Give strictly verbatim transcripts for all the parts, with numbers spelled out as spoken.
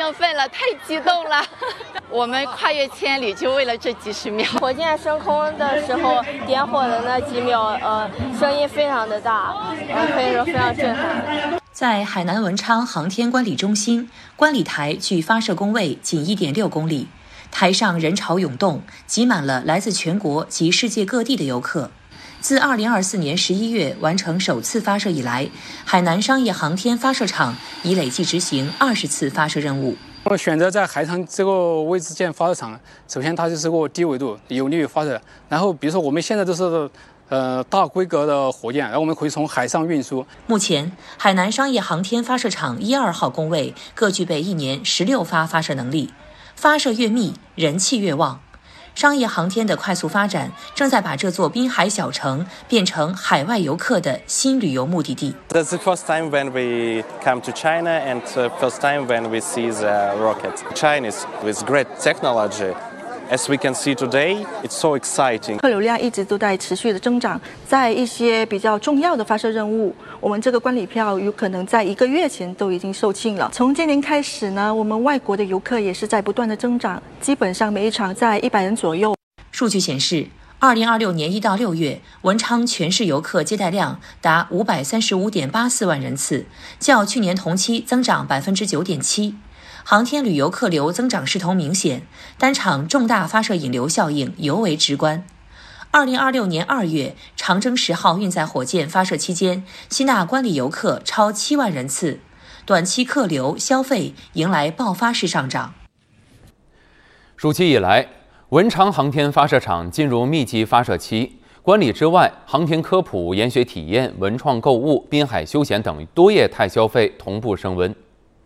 兴奋了，太激动了。我们跨越千里就为了这几十秒。 火箭升空的时候点火的那几秒，呃，声音非常的大，呃，可以说非常震撼。 在海南文昌航天观礼中心，观礼台距发射工位仅 一点六公里，台上人潮涌动，挤满了来自全国及世界各地的游客。自二零二四年十一月完成首次发射以来，海南商业航天发射场已累计执行二十次发射任务。 我选择在海上这个位置建发射场，首先它就是个低纬度，有利于发射。然后比如说我们现在都是呃大规格的火箭，然后我们可以从海上运输。 目前，海南商业航天发射场一二号工位各具备一年十六发发射能力，发射越密，人气越旺。商业航天的快速发展，正在把这座滨海小城变成海外游客的新旅游目的地。 That's the first time when we come to China and first time when we see the rocket. Chinese with great technology. As we can see today, it's so exciting. 客流量一直都在持续的增长，在一些比较重要的发射任务，我们这个观礼票有可能在一个月前都已经售罄了。从今年开始呢，我们外国的游客也是在不断的增长，基本上每一场在一百人左右。 数据显示，二零二六年一到六月，文昌全市游客接待量达五百三十五点八四万人次，较去年同期增长百分之九点七。航天旅游客流增长势头明显，单场重大发射引流效应尤为直观。二零二六年二月，长征十号运载火箭发射期间，吸纳观礼游客超七万人次，短期客流消费迎来爆发式上涨。 暑期以来，文昌航天发射场进入密集发射期。观礼之外，航天科普、研学体验、文创购物、滨海休闲等多业态消费同步升温。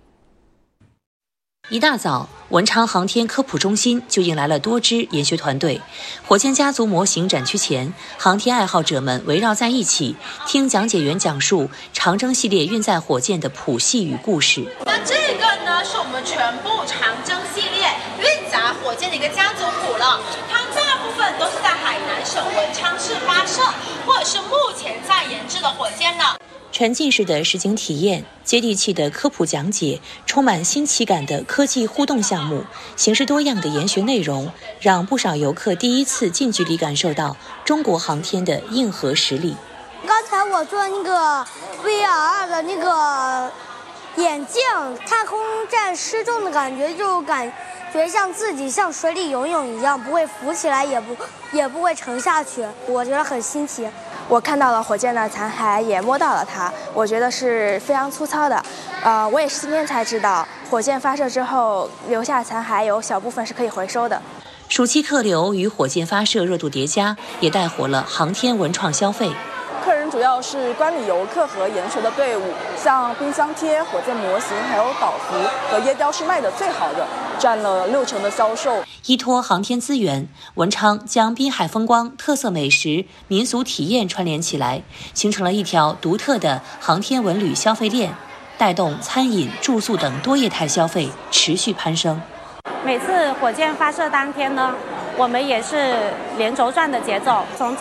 一大早，文昌航天科普中心就迎来了多支研学团队。火箭家族模型展区前，航天爱好者们围绕在一起，听讲解员讲述长征系列运载火箭的谱系与故事。 那这个呢，是我们全部长征系列运载火箭的一个家族谱了。它大部分都是在海南省文昌市发射，或者是目前在研制的火箭呢。 沉浸式的实景体验，接地气的科普讲解，充满新奇感的科技互动项目，形式多样的研学内容，让不少游客第一次近距离感受到中国航天的硬核实力。 刚才我做那个 V R 的那个眼镜，太空站失重的感觉，就感觉像自己像水里游泳一样，不会浮起来，也不也不会沉下去，我觉得很新奇。 我看到了火箭的残骸，也摸到了它，我觉得是非常粗糙的。呃，我也是今天才知道，火箭发射之后留下残骸有小部分是可以回收的。 暑期客流与火箭发射热度叠加，也带火了航天文创消费。 客人主要是观礼游客和研学的队伍，像冰箱贴、火箭模型，还有导图和椰雕是卖的最好的，占了六成的销售。 依托航天资源，文昌将滨海风光、特色美食、民俗体验串联起来，形成了一条独特的航天文旅消费链，带动餐饮、住宿等多业态消费持续攀升。 每次火箭发射当天呢，我们也是连轴转的节奏，从